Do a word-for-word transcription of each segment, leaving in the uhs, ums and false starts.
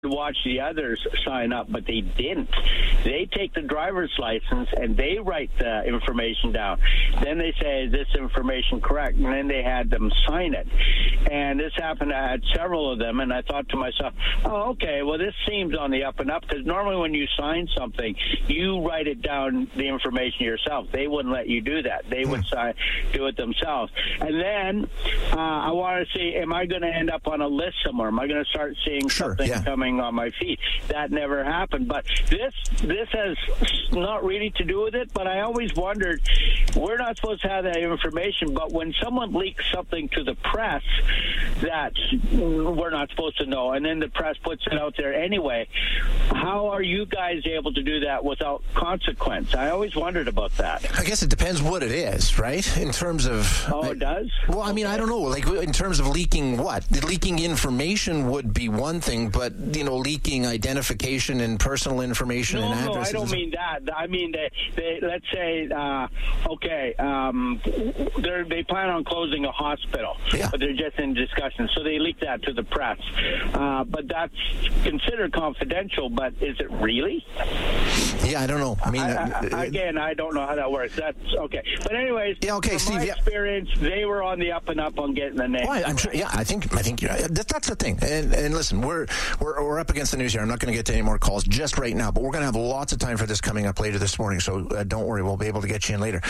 watch the others sign up, but they didn't. They take the driver's license and they write the information down. Then they say, is this information correct? And then they had them sign it. And this happened. I had several of them, and I thought to myself, oh, okay, well, this seems on the up and up, because normally when you sign something, you write it down, the information yourself. They wouldn't let you do that. They would sign, do it themselves. And then uh, I want to see, am I going to end up on a list somewhere? Am I going to start seeing sure, something yeah. coming on my feed? That never happened. But this this has not really to do with it, but I always wondered, we're not supposed to have that information, but when someone leaks something to the press that we're not supposed to know, and then the press puts it out there anyway, how are you guys able to do that without consequence? I always wondered about that. I guess it depends what it is, right? In terms of... Oh, it does? Well, I mean, I don't know. Like, in terms of leaking what? Leaking information would be one thing, but, you know, leaking identification and personal information no, and addresses... No, I don't mean that. I mean, they, they let's say, uh, okay, um, they plan on closing a hospital, yeah. but they're just in discussion, so they leak that to the press. Uh, but that's considered confidential, but is it really? Yeah, I don't know. I mean... I, I, uh, again, I don't know how that works. That's okay. But anyways, yeah, okay, from Steve, my yeah. experience, they were on the up and up on getting the name. Well, I'm sure. Yeah, I think. I think you're, that, that's the thing. And, and listen, we're, we're we're up against the news here. I'm not going to get to any more calls just right now, but we're going to have lots of time for this coming up later this morning. So uh, don't worry, we'll be able to get you in later.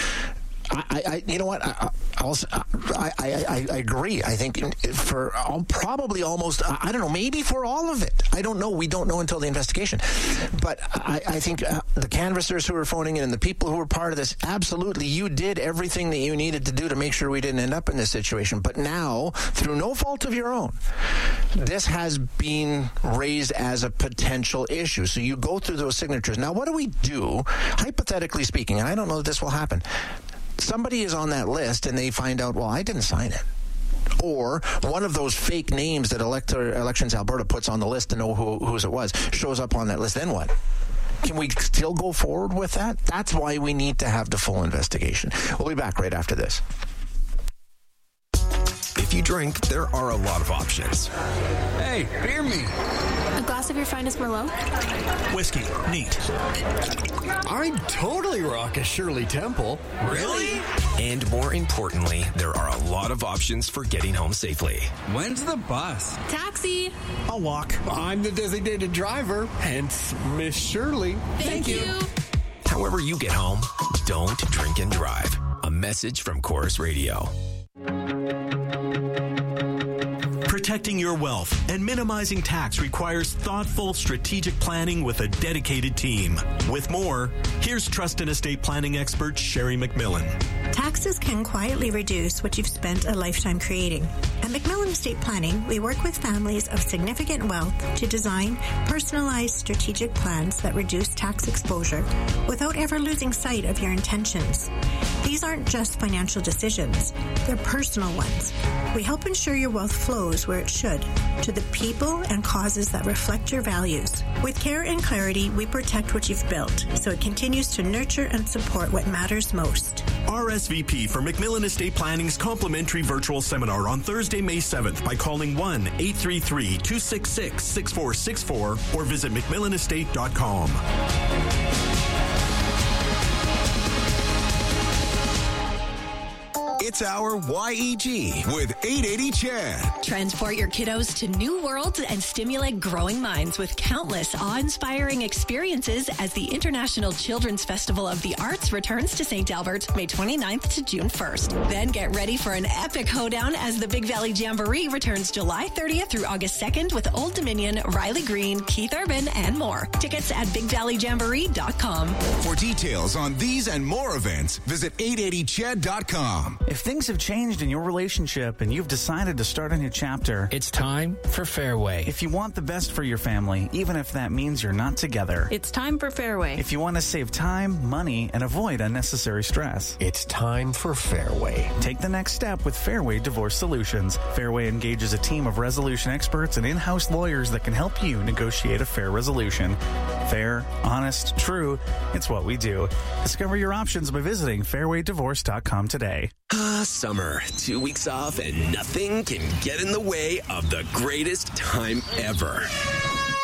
I, I, you know what? I, I'll, I, I, I agree. I think for probably almost, I don't know, maybe for all of it. I don't know. We don't know until the investigation. But I, I think uh, the canvassers who are phoning in and the people who were part of this, absolutely, you did everything that you needed to do to make sure we didn't end up in this situation. But now, through no fault of your own, this has been raised as a potential issue. So you go through those signatures. Now, what do we do, hypothetically speaking, and I don't know that this will happen, somebody is on that list and they find out, well, I didn't sign it. Or one of those fake names that Elector, Elections Alberta puts on the list to know who, whose it was shows up on that list. Then what? Can we still go forward with that? That's why we need to have the full investigation. We'll be back right after this. If you drink, there are a lot of options. Hey, beer me. A glass of your finest Merlot? Whiskey. Neat. I'd totally rock a Shirley Temple. Really? And more importantly, there are a lot of options for getting home safely. When's the bus? Taxi. I'll walk. I'm the designated driver, hence Miss Shirley. Thank, Thank you. you. However you get home, don't drink and drive. A message from Chorus Radio. Protecting your wealth and minimizing tax requires thoughtful, strategic planning with a dedicated team. With more, here's trust and estate planning expert Sherry McMillan. Taxes can quietly reduce what you've spent a lifetime creating. At McMillan Estate Planning, we work with families of significant wealth to design personalized strategic plans that reduce tax exposure without ever losing sight of your intentions. These aren't just financial decisions, they're personal ones. We help ensure your wealth flows where it should, to the people and causes that reflect your values. With care and clarity, we protect what you've built, so it continues to nurture and support what matters most. R S V P for McMillan Estate Planning's complimentary virtual seminar on Thursday, May seventh by calling one eight three three, two six six, six four six four or visit mcmillan estate dot com. It's our Y E G with eight eighty Chad. Transport your kiddos to new worlds and stimulate growing minds with countless awe-inspiring experiences as the International Children's Festival of the Arts returns to Saint Albert May twenty-ninth to June first. Then get ready for an epic hoedown as the Big Valley Jamboree returns July thirtieth through August second with Old Dominion, Riley Green, Keith Urban, and more. Tickets at big valley jamboree dot com. For details on these and more events, visit eight eighty chad dot com. If things have changed in your relationship and you've decided to start a new chapter, it's time for Fairway. If you want the best for your family, even if that means you're not together, it's time for Fairway. If you want to save time, money, and avoid unnecessary stress, it's time for Fairway. Take the next step with Fairway Divorce Solutions. Fairway engages a team of resolution experts and in-house lawyers that can help you negotiate a fair resolution. Fair, honest, true, it's what we do. Discover your options by visiting fairway divorce dot com today. Ah, summer. Two weeks off and nothing can get in the way of the greatest time ever.